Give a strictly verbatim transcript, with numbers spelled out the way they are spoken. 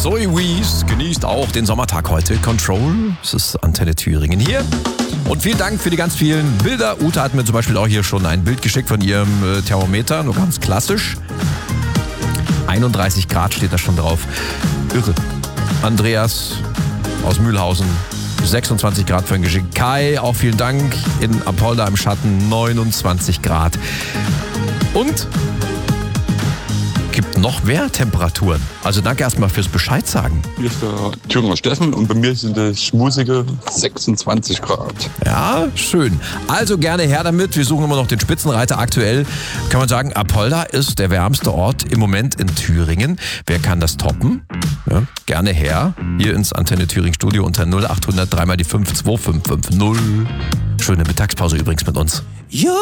Zoe Wees genießt auch den Sommertag heute. Control, es ist Antenne Thüringen hier. Und vielen Dank für die ganz vielen Bilder. Ute hat mir zum Beispiel auch hier schon ein Bild geschickt von ihrem äh, Thermometer, nur ganz klassisch. einunddreißig Grad steht da schon drauf. Irre. Andreas aus Mühlhausen, sechsundzwanzig Grad für ein Geschenk. Kai, auch vielen Dank. In Apolda im Schatten, neunundzwanzig Grad. Und gibt noch mehr Temperaturen. Also danke erstmal fürs Bescheid sagen. Hier ist der Thüringer Steffen und bei mir sind es schmusige sechsundzwanzig Grad. Ja, schön. Also gerne her damit. Wir suchen immer noch den Spitzenreiter. Aktuell kann man sagen, Apolda ist der wärmste Ort im Moment in Thüringen. Wer kann das toppen? Ja, gerne her. Hier ins Antenne Thüringen Studio unter null acht hundert drei mal die fünf zwei fünf fünf null. Schöne Mittagspause übrigens mit uns.